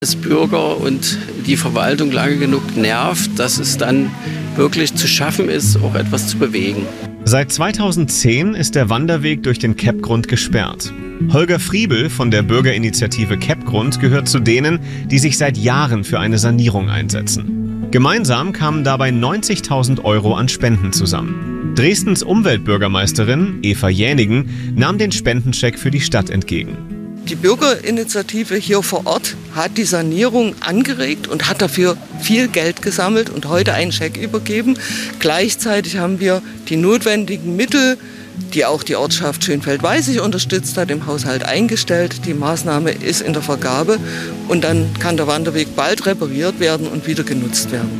Das Bürger und die Verwaltung lange genug nervt, dass es dann wirklich zu schaffen ist, auch etwas zu bewegen. Seit 2010 ist der Wanderweg durch den Keppgrund gesperrt. Holger Friebel von der Bürgerinitiative Keppgrund gehört zu denen, die sich seit Jahren für eine Sanierung einsetzen. Gemeinsam kamen dabei 90.000 € an Spenden zusammen. Dresdens Umweltbürgermeisterin Eva Jänigen nahm den Spendenscheck für die Stadt entgegen. Die Bürgerinitiative hier vor Ort hat die Sanierung angeregt und hat dafür viel Geld gesammelt und heute einen Scheck übergeben. Gleichzeitig haben wir die notwendigen Mittel, die auch die Ortschaft Schönfeld-Weißig unterstützt hat, im Haushalt eingestellt. Die Maßnahme ist in der Vergabe und dann kann der Wanderweg bald repariert werden und wieder genutzt werden.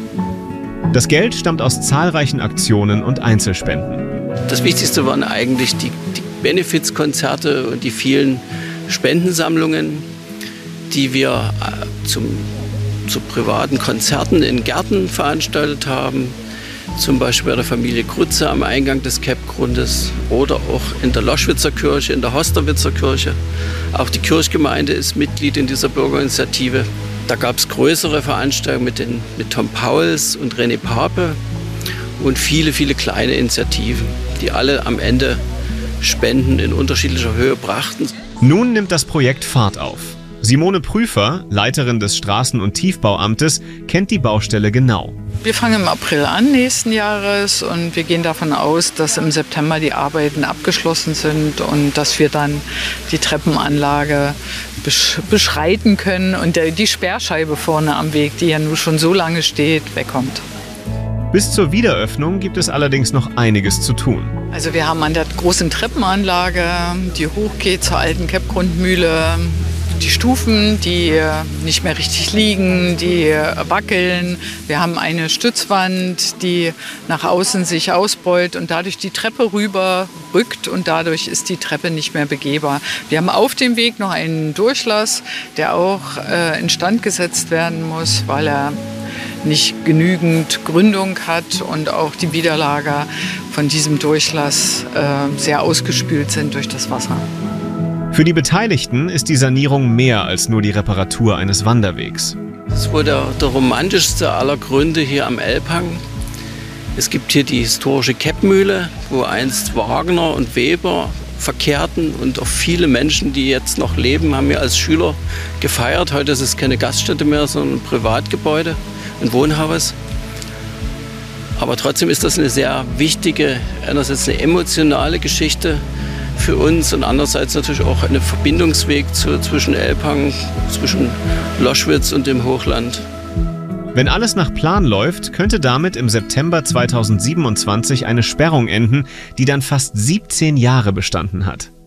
Das Geld stammt aus zahlreichen Aktionen und Einzelspenden. Das Wichtigste waren eigentlich die Benefizkonzerte und die vielen Spendensammlungen, die wir zu privaten Konzerten in Gärten veranstaltet haben, zum Beispiel bei der Familie Krutze am Eingang des Keppgrundes oder auch in der Loschwitzer Kirche, in der Hosterwitzer Kirche. Auch die Kirchgemeinde ist Mitglied in dieser Bürgerinitiative. Da gab es größere Veranstaltungen mit Tom Pauls und René Pape und viele, viele kleine Initiativen, die alle am Ende Spenden in unterschiedlicher Höhe brachten. Nun nimmt das Projekt Fahrt auf. Simone Prüfer, Leiterin des Straßen- und Tiefbauamtes, kennt die Baustelle genau. Wir fangen im April an nächsten Jahres und wir gehen davon aus, dass im September die Arbeiten abgeschlossen sind und dass wir dann die Treppenanlage beschreiten können und die Sperrscheibe vorne am Weg, die ja nun schon so lange steht, wegkommt. Bis zur Wiederöffnung gibt es allerdings noch einiges zu tun. Also wir haben an der großen Treppenanlage, die hochgeht zur alten Keppgrundmühle, die Stufen, die nicht mehr richtig liegen, die wackeln. Wir haben eine Stützwand, die nach außen sich ausbeult und dadurch die Treppe rüber rückt und dadurch ist die Treppe nicht mehr begehbar. Wir haben auf dem Weg noch einen Durchlass, der auch instand gesetzt werden muss, weil er nicht genügend Gründung hat und auch die Widerlager von diesem Durchlass sehr ausgespült sind durch das Wasser. Für die Beteiligten ist die Sanierung mehr als nur die Reparatur eines Wanderwegs. Das ist wohl der romantischste aller Gründe hier am Elbhang. Es gibt hier die historische Keppmühle, wo einst Wagner und Weber verkehrten und auch viele Menschen, die jetzt noch leben, haben hier als Schüler gefeiert. Heute ist es keine Gaststätte mehr, sondern ein Privatgebäude, ein Wohnhaus. Aber trotzdem ist das eine sehr wichtige, einerseits eine emotionale Geschichte für uns und andererseits natürlich auch ein Verbindungsweg zwischen Elbhang, zwischen Loschwitz und dem Hochland. Wenn alles nach Plan läuft, könnte damit im September 2027 eine Sperrung enden, die dann fast 17 Jahre bestanden hat.